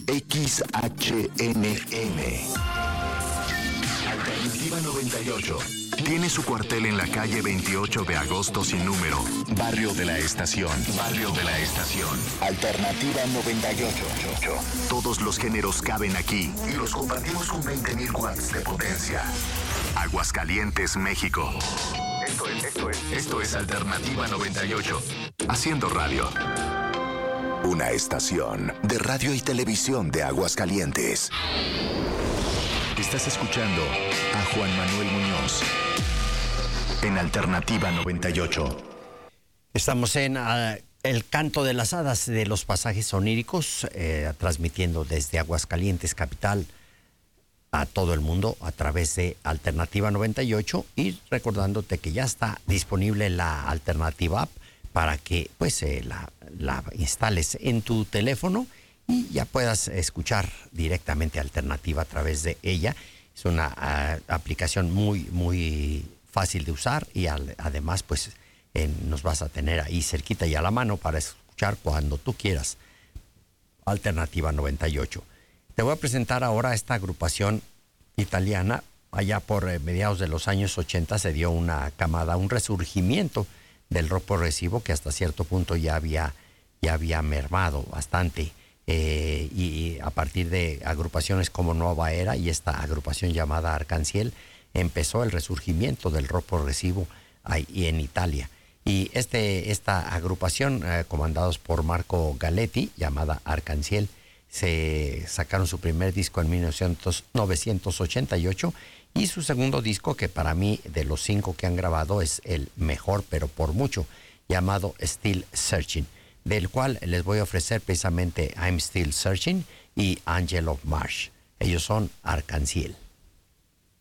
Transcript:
XHNM. Alternativa 98. Tiene su cuartel en la calle 28 de agosto sin número. Barrio de la Estación. Barrio de la Estación. Alternativa 98. Todos los géneros caben aquí y los compartimos con 20,000 watts de potencia. Aguascalientes, México. Esto es Alternativa 98. Haciendo radio. Una estación de radio y televisión de Aguascalientes. Estás escuchando a Juan Manuel Muñoz en Alternativa 98. Estamos en el canto de las hadas de los pasajes oníricos, transmitiendo desde Aguascalientes, capital, a todo el mundo a través de Alternativa 98 y recordándote que ya está disponible la Alternativa App para que pues la instales en tu teléfono y ya puedas escuchar directamente Alternativa a través de ella. Es una aplicación muy fácil de usar y además pues nos vas a tener ahí cerquita y a la mano para escuchar cuando tú quieras Alternativa 98. Te voy a presentar ahora esta agrupación italiana. Allá por mediados de los años 80 se dio una camada, un resurgimiento del rock progresivo que hasta cierto punto ya había mermado bastante. Y a partir de agrupaciones como Nueva Era y esta agrupación llamada Arcángel, empezó el resurgimiento del rock progresivo ahí en Italia. Y esta agrupación, comandados por Marco Galetti, llamada Arcángel, se sacaron su primer disco en 1988 y su segundo disco, que para mí de los 5 que han grabado es el mejor, pero por mucho, llamado Still Searching, del cual les voy a ofrecer precisamente I'm Still Searching y Angel of March. Ellos son Arcángel.